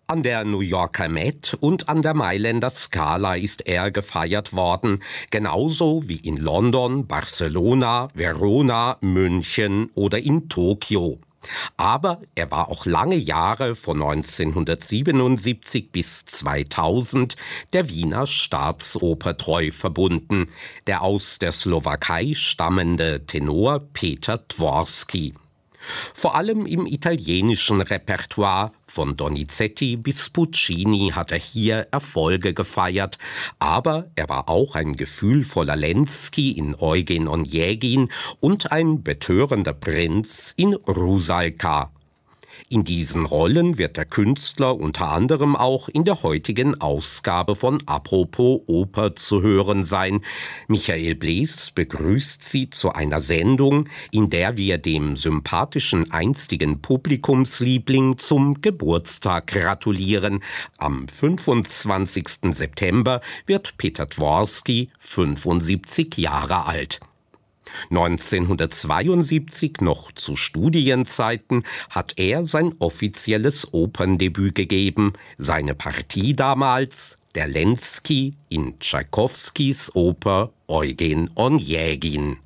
An der New Yorker Met und an der Mailänder Scala ist er gefeiert worden, genauso wie in London, Barcelona, Verona, München oder in Tokio. Aber er war auch lange Jahre von 1977 bis 2000 der Wiener Staatsoper treu verbunden, der aus der Slowakei stammende Tenor Peter Dvorsky. Vor allem im italienischen Repertoire, von Donizetti bis Puccini, hat er hier Erfolge gefeiert, aber er war auch ein gefühlvoller Lenski in Eugen Onegin und ein betörender Prinz in Rusalka. In diesen Rollen wird der Künstler unter anderem auch in der heutigen Ausgabe von Apropos Oper zu hören sein. Michael Blees begrüßt Sie zu einer Sendung, in der wir dem sympathischen einstigen Publikumsliebling zum Geburtstag gratulieren. Am 25. September wird Peter Dvorsky 75 Jahre alt. 1972, noch zu Studienzeiten, hat er sein offizielles Operndebüt gegeben. Seine Partie damals, der Lenski in Tschaikowskis Oper Eugen Onegin.